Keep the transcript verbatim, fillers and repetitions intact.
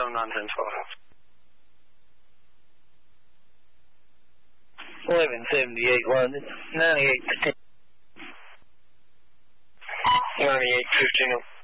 seven nine ten twelve. eleven seventy-eight London, ninety-eight fifteen. ninety-eight fifteen.